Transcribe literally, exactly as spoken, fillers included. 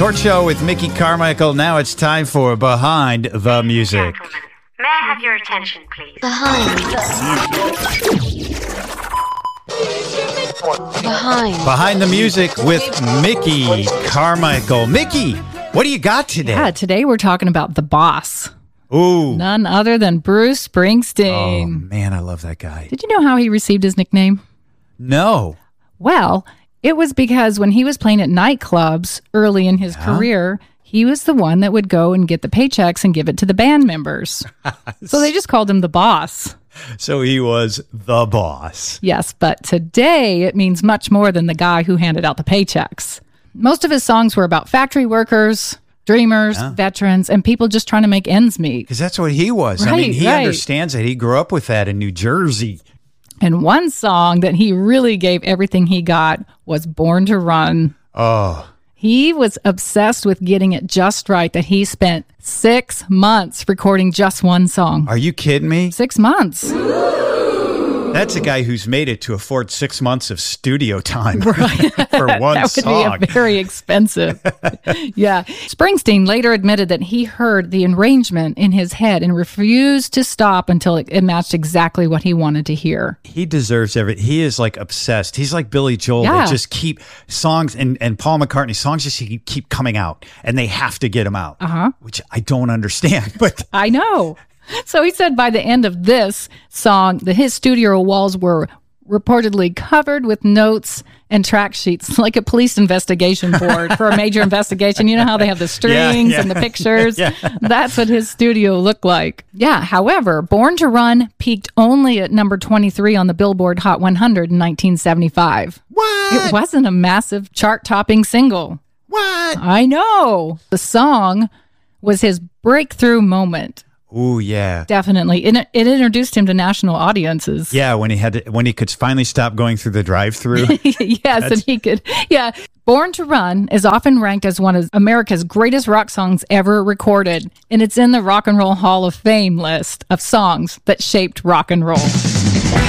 Court Show with Mickey Carmichael. Now it's time for Behind the Music. Gentlemen, may I have your attention, please? Behind the Behind. Behind the Music with Mickey Carmichael. Mickey, what do you got today? Yeah, today we're talking about The Boss. Ooh. None other than Bruce Oh, Springsteen. man, I love that guy. Did you know how he received his nickname? No. Well, it was because when he was playing at nightclubs early in his Yeah. career, he was the one that would go and get the paychecks and give it to the band members. So they just called him The Boss. So he was the boss. Yes, but today it means much more than the guy who handed out the paychecks. Most of his songs were about factory workers, dreamers, Yeah. veterans, and people just trying to make ends meet. Because that's what he was. I Right, mean, he right. understands it. He grew up with that in New Jersey. And one song that he really gave everything he got was Born to Run. Oh, He was obsessed with getting it just right that he spent six months recording just one song. are you kidding me? Six months. That's a guy who's made it to afford six months of studio time for one That would song. be a very expensive. Yeah. Springsteen later admitted that he heard the arrangement in his head and refused to stop until it, it matched exactly what he wanted to hear. He deserves every. He is like obsessed. He's like Billy Joel. Yeah. They just keep songs and, and Paul McCartney songs just keep, keep coming out, and they have to get them out. Uh-huh. Which I don't understand. But I know. So he said by the end of this song that his studio walls were reportedly covered with notes and track sheets, like a police investigation board for a major investigation. You know how they have the strings yeah. and the pictures? Yeah. That's what his studio looked like. Yeah. However, Born to Run peaked only at number twenty-three on the Billboard Hot one hundred in nineteen seventy-five. what? It wasn't a massive chart-topping single. What? I know. The song was his breakthrough moment. Ooh, yeah. Definitely. It, it introduced him to national audiences. Yeah, when he had to, when he could finally stop going through the drive-through. Yes, and he could. Yeah. Born to Run is often ranked as one of America's greatest rock songs ever recorded, and it's in the Rock and Roll Hall of Fame list of songs that shaped rock and roll.